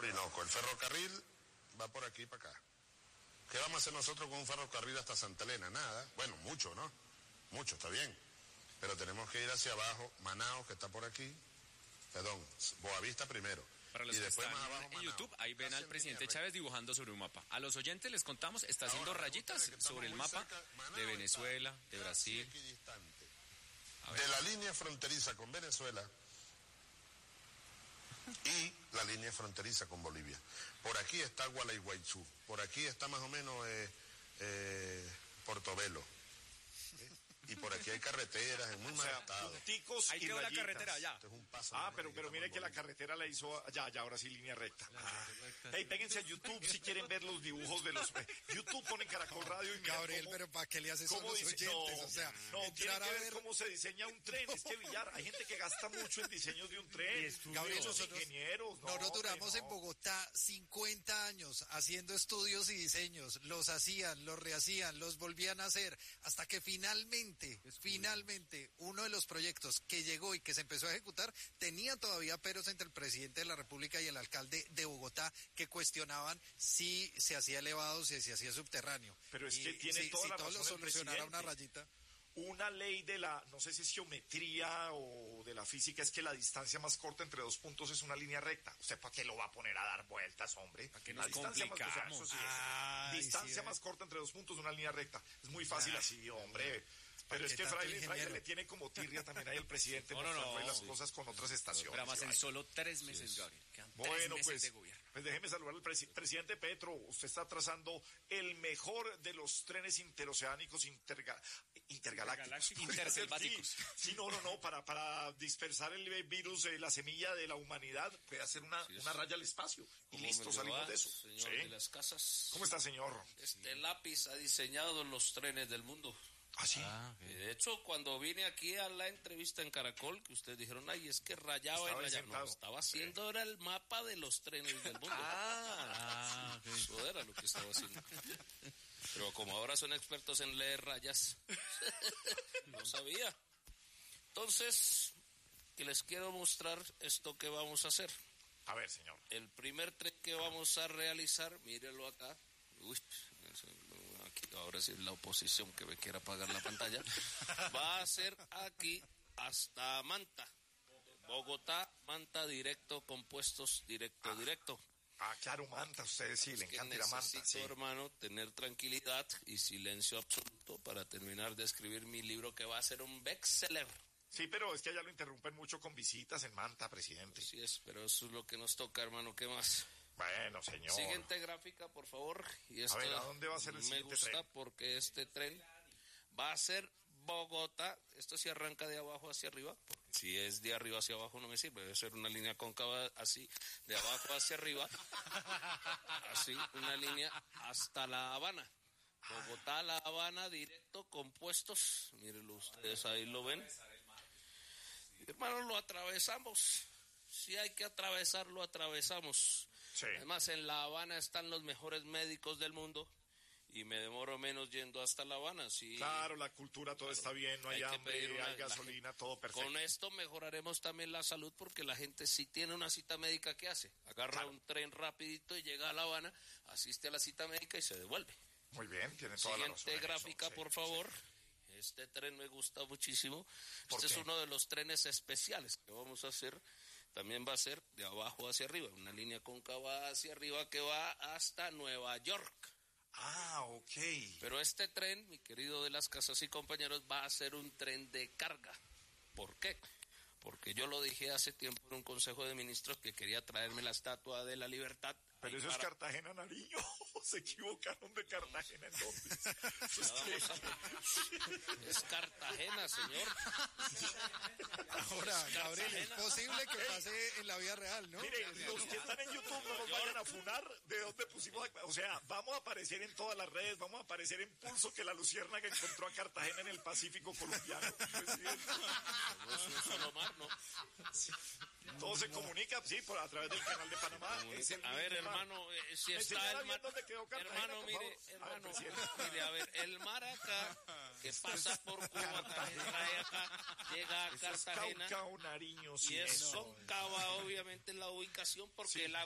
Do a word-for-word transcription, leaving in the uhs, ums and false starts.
Orinoco. El ferrocarril va por aquí y para acá. ¿Qué vamos a hacer nosotros con un ferrocarril hasta Santa Elena? Nada. Bueno, mucho, ¿no? Mucho, está bien. Pero tenemos que ir hacia abajo, Manaos, que está por aquí. Perdón, Boavista primero. Para los y que después están más abajo, en Manaos. YouTube, ahí ven Casi al en presidente línea Chávez dibujando sobre un mapa. A los oyentes les contamos, está haciendo Ahora, rayitas ustedes que estamos sobre el muy mapa cerca, Manaos de Venezuela, está de Brasil. casi equidistante. A ver. De la línea fronteriza con Venezuela y la línea fronteriza con Bolivia. Por aquí está Gualeguaychú, por aquí está más o menos eh, eh, Portobelo. ¿Eh? Y por aquí hay carreteras en muy mal O sea, estado. punticos Ahí y quedó la rayitas. carretera, ya. Esto es un paso Ah, de pero, Madrid, pero mire estamos que la en Bolivia. carretera la hizo, ya, ya, ahora sí línea recta. Ah. Hey, péguense a YouTube si quieren ver los dibujos de los... YouTube ponen Caracol Radio y miren Gabriel, cómo- pero ¿para qué le haces eso a ¿Cómo los dice? oyentes? No, o sea, no, tiene entrar que a ver ver... cómo se diseña un tren. Es que Villar, hay gente que gasta mucho en diseños de un tren. Gabriel, Muchos nosotros, ingenieros. No, nosotros duramos no. en Bogotá cincuenta años haciendo estudios y diseños. Los hacían, los rehacían, los volvían a hacer, hasta que finalmente, finalmente, uno de los proyectos que llegó y que se empezó a ejecutar tenía todavía peros entre el presidente de la República y el alcalde de Bogotá, que cuestionaban si se hacía elevado, si se hacía subterráneo. Pero es Y que tiene si, toda si la todo lo razón el solucionara una presidente. rayita. Una ley de la, no sé si es geometría o de la física, es que la distancia más corta entre dos puntos es una línea recta. ¿Usted para qué lo va a poner a dar vueltas, hombre? ¿Para qué La nos distancia más, complicamos? o sea, eso sí es. Ay, distancia sí, más eh. corta entre dos puntos, una línea recta. Es muy fácil Ah, así, hombre. Pero ¿para es qué que tanto Fraile, Fraile ingeniero? le tiene como tirria también ahí el presidente No, no, no, mostrando ahí las sí. cosas con otras estaciones. Pero además y en vaina. solo tres meses, Gabriel. Quedan tres Bueno, meses pues, de gobierno. pues déjeme saludar al presi- presidente Petro. Usted está trazando el mejor de los trenes interoceánicos interga- intergalácticos. Interselváticos. Sí, sí, no, no, no, para, para dispersar el virus, eh, la semilla de la humanidad, puede hacer una, Sí, una raya al espacio. Y ¿Cómo listo, me le salimos va, de eso. señor Sí. de las casas? ¿Cómo está, señor? Este lápiz ha diseñado los trenes del mundo. ¿Ah, sí? Y de hecho, cuando vine aquí a la entrevista en Caracol, que ustedes dijeron, ay, es que rayaba Estaba y rayaba. sentado. No, estaba haciendo ahora el mapa de los trenes del mundo. Ah, Eso era lo que estaba haciendo. Pero como ahora son expertos en leer rayas, no sabía. Entonces, que les quiero mostrar esto que vamos a hacer. A ver, señor. El primer tren que vamos a realizar, mírelo acá. Uy, aquí, ahora sí la oposición que me quiera apagar la pantalla. Va a ser aquí hasta Manta. Bogotá, Manta, directo, compuestos, directo, Ah. directo. Ah, claro, Manta, ustedes sí, le Es que encanta ir a Manta. necesito, Sí. hermano, tener tranquilidad y silencio absoluto para terminar de escribir mi libro que va a ser un bestseller. sí, pero es que allá lo interrumpen mucho con visitas en Manta, presidente. Así es, pero eso es lo que nos toca, hermano. ¿Qué más? Bueno, señor. Siguiente gráfica, por favor. Y esto ver, ¿a dónde va a ser el me siguiente gusta tren? porque este tren va a ser Bogotá. Esto sí arranca de abajo hacia arriba. Porque si es de arriba hacia abajo no me sirve. Debe ser una línea cóncava así, de abajo hacia arriba. Así, una línea hasta La Habana. Bogotá, La Habana, directo, compuestos. Mírenlo ustedes, ahí lo ven. Hermano, lo atravesamos. Si hay que atravesarlo, atravesamos. Sí. Además, en La Habana están los mejores médicos del mundo y me demoro menos yendo hasta La Habana. Sí. Claro, la cultura, todo está bien, no hay, Hay que pedir hambre, una- hay gasolina, todo perfecto. Con esto mejoraremos también la salud porque la gente si tiene una cita médica, ¿qué hace? Agarra Claro. un tren rapidito y llega a La Habana, asiste a la cita médica y se devuelve. Muy bien, tiene toda la razón. Siguiente en eso, gráfica, sí, por sí. favor. Este tren me gusta muchísimo. ¿Por Este qué? es uno de los trenes especiales que vamos a hacer. También va a ser de abajo hacia arriba, una línea cóncava hacia arriba que va hasta Nueva York. Ah, ok. Pero este tren, mi querido de las casas y compañeros, va a ser un tren de carga. ¿Por qué? Porque yo lo dije hace tiempo en un consejo de ministros que quería traerme la Estatua de la Libertad. Pero ahí eso es para- Cartagena, Nariño. Se equivocaron de Cartagena, ¿en dónde? Vamos a- Es Cartagena, señor. Ahora, Gabriel, es Cartagena. posible que pase en la vida real, ¿no? Mire, los que están en YouTube no nos vayan a funar de dónde pusimos. a- O sea, vamos a aparecer en todas las redes, vamos a aparecer en Pulso que la luciérnaga encontró a Cartagena en el Pacífico colombiano. Presidente. No es un solo mar, ¿no? Todo se comunica, sí, por, a través del canal de Panamá. Es el A ver, mismo mar. hermano, eh, si ¿Me está señala el bien mar... dónde quedó Cartagena, Hermano, por mire, favor? A ver, hermano, presidente. mire, a ver, el mar acá, que pasa por Cuba, que trae acá, llega a Eso es Cartagena, Cauca o Nariño, sí. y es no. Soncaba, obviamente, en la ubicación, porque Sí. el agua